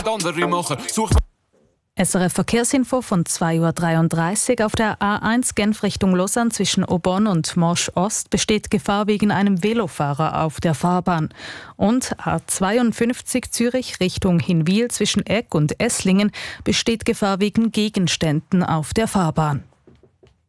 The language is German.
andere machen. SRF Verkehrsinfo von 2.33 Uhr. Auf der A1 Genf Richtung Lausanne zwischen Aubonne und Morsch Ost besteht Gefahr wegen einem Velofahrer auf der Fahrbahn. Und A52 Zürich Richtung Hinwil zwischen Egg und Esslingen besteht Gefahr wegen Gegenständen auf der Fahrbahn.